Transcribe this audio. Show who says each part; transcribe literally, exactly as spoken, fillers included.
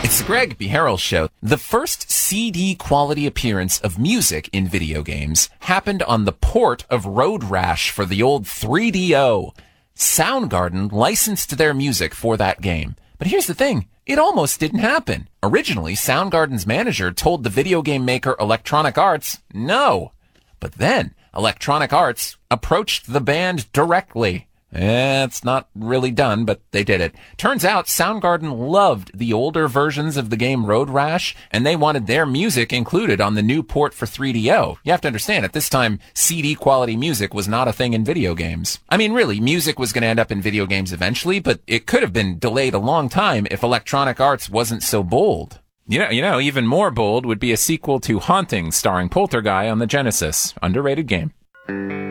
Speaker 1: It's the Greg B. Harrell Show. The first C D quality appearance of music in video games happened on the port of Road Rash for the old three D O. Soundgarden licensed their music for that game. But here's the thing. It almost didn't happen. Originally, Soundgarden's manager told the video game maker Electronic Arts no. But then, Electronic Arts approached the band directly. Eh, it's not really done, but they did it. Turns out Soundgarden loved the older versions of the game Road Rash, and they wanted their music included on the new port for three D O. You have to understand, at this time, C D quality music was not a thing in video games. I mean, really, music was going to end up in video games eventually, but it could have been delayed a long time if Electronic Arts wasn't so bold. You know, you know, even more bold would be a sequel to Haunting starring Poltergeist on the Genesis. Underrated game.